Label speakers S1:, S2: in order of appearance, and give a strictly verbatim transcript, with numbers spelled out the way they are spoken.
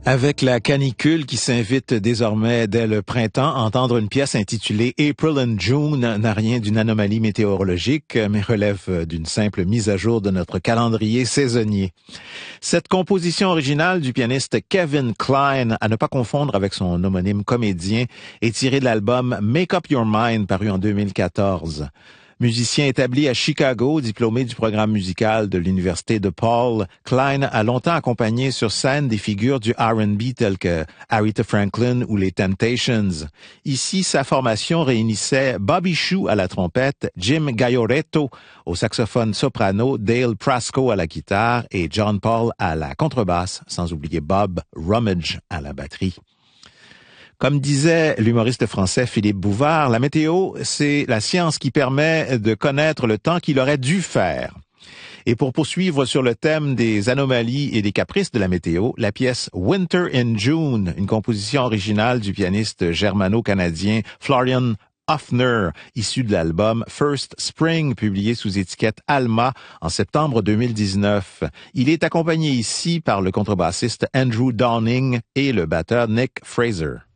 S1: Avec la canicule qui s'invite désormais dès le printemps, entendre une pièce intitulée April and June n'a rien d'une anomalie météorologique, mais relève d'une simple mise à jour de notre calendrier saisonnier. Cette composition originale du pianiste Kevin Kline, à ne pas confondre avec son homonyme comédien, est tirée de l'album Make Up Your Mind, paru en deux mille quatorze. Musicien établi à Chicago, diplômé du programme musical de l'Université de Paul, Kline a longtemps accompagné sur scène des figures du R and B telles que Aretha Franklin ou les Temptations. Ici, sa formation réunissait Bobby Shue à la trompette, Jim Gaioretto au saxophone soprano, Dale Prasko à la guitare et John Paul à la contrebasse, sans oublier Bob Rummage à la batterie. Comme disait l'humoriste français Philippe Bouvard, la météo, c'est la science qui permet de connaître le temps qu'il aurait dû faire. Et pour poursuivre sur le thème des anomalies et des caprices de la météo, la pièce Winter in June, une composition originale du pianiste germano-canadien Florian Hoffner, issu de l'album First Spring, publié sous étiquette Alma en septembre deux mille dix-neuf. Il est accompagné ici par le contrebassiste Andrew Downing et le batteur Nick Fraser.